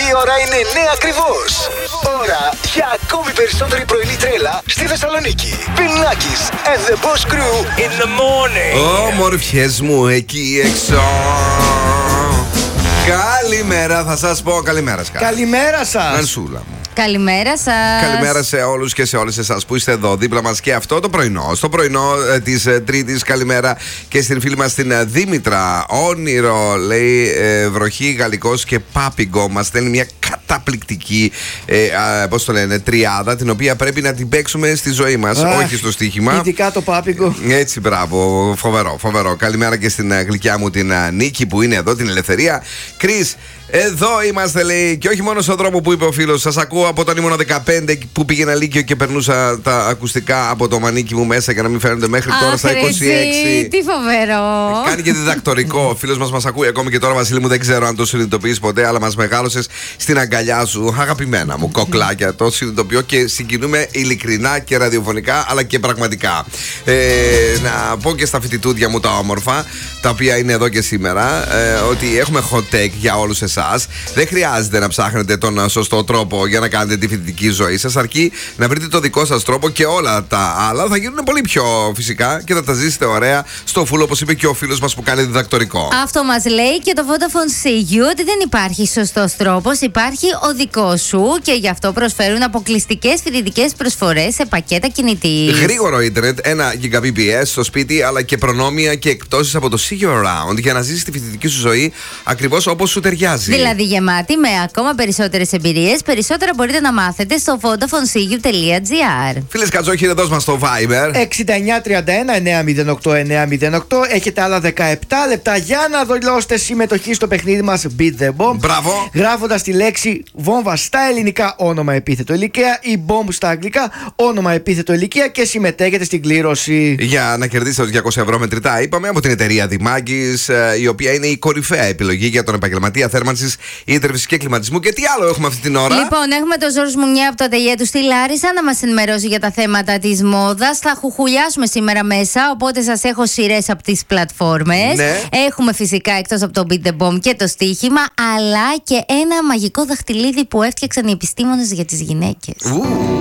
Η ώρα είναι 9 ακριβώς. Ώρα για ακόμη περισσότερη πρωινή τρέλα στη Θεσσαλονίκη. Bill Nackis and the Boss Crew in the morning. Όμορφιες μου εκεί έξω. Καλημέρα, θα σας πω καλημέρα σας. Καλημέρα σας. Νανσούλα μου. Καλημέρα σας. Καλημέρα σε όλους και σε όλες εσάς που είστε εδώ δίπλα μας και αυτό το πρωινό. Στο πρωινό της Τρίτης, καλημέρα και στην φίλη μας την Δήμητρα. Όνειρο, λέει, βροχή, γαλλικός και πάπιγκο. Μας στέλνει μια καταπληκτική, πώς το λένε, τριάδα, την οποία πρέπει να την παίξουμε στη ζωή μας, όχι στο στοίχημα. Ειδικά το πάπιγκο. Έτσι, μπράβο, φοβερό, φοβερό. Καλημέρα και στην γλυκιά μου την Νίκη που είναι εδώ, την Ελευθερία. Κρίς, εδώ είμαστε, λέει, και όχι μόνο στον δρόμο που είπε ο φίλος. Σας ακούω από όταν ήμουν 15 που πήγαινα Λύκειο και περνούσα τα ακουστικά από το μανίκι μου μέσα για να μην φαίνονται μέχρι τώρα στα 26. Τι φοβερό. Κάνει και διδακτορικό. Ο φίλος μας ακούει ακόμη και τώρα, Βασίλη μου, δεν ξέρω αν το συνειδητοποιείς ποτέ, αλλά μας μεγάλωσες στην αγκαλιά σου. Αγαπημένα μου κοκλάκια, το συνειδητοποιώ και συγκινούμε ειλικρινά και ραδιοφωνικά, αλλά και πραγματικά. Να πω και στα φοιτητούδια μου τα όμορφα, τα οποία είναι εδώ και σήμερα, ότι έχουμε hot take για όλους εσάς. Δεν χρειάζεται να ψάχνετε τον σωστό τρόπο για να κάνετε τη φοιτητική ζωή σας, αρκεί να βρείτε το δικό σας τρόπο και όλα τα άλλα θα γίνουν πολύ πιο φυσικά και θα τα ζήσετε ωραία στο φουλ, όπως είπε και ο φίλος μας που κάνει διδακτορικό. Αυτό μας λέει και το Vodafone See ότι δεν υπάρχει σωστός τρόπος, υπάρχει ο δικός σου και γι' αυτό προσφέρουν αποκλειστικές φοιτητικές προσφορές σε πακέτα κινητή. Γρήγορο ίντερνετ, 1 Gbps στο σπίτι, αλλά και προνόμια και εκπτώσεις από το See You Around για να ζήσεις τη φοιτητική σου ζωή ακριβώς όπως σου ταιριάζει. Δηλαδή γεμάτη με ακόμα περισσότερες εμπειρίες. Περισσότερα μπορείτε να μάθετε στο VodafoneSeeU.gr. Φίλες Κατζόχυρε, δώσ' μας στο Viber 6931-908-908. Έχετε άλλα 17 λεπτά για να δηλώσετε συμμετοχή στο παιχνίδι μας Beat the Bomb. Μπράβο. Γράφοντας τη λέξη βόμβα στα ελληνικά, όνομα επίθετο ηλικία, ή bomb στα αγγλικά, όνομα επίθετο ηλικία, και συμμετέχετε στην κλήρωση. για να κερδίσετε τους 200 ευρώ μετρητά, είπαμε, από την εταιρεία Δημάκης, η οποία είναι η κορυφαία επιλογή για τον επαγγελματία θέρμανσης, ίδρυυσης και κλιματισμού. Και τι άλλο έχουμε αυτή την ώρα? Λοιπόν, έχουμε τον Ζόρζ Μουνιά από το ατελιέ του στη Λάρισα να μας ενημερώσει για τα θέματα της μόδας. Θα χουχουλιάσουμε σήμερα μέσα, οπότε σας έχω σειρές από τις πλατφόρμες. Ναι. Έχουμε φυσικά εκτός από το Beat the Bomb και το στοίχημα, αλλά και ένα μαγικό δαχτυλίδι που έφτιαξαν οι επιστήμονες για τις γυναίκες.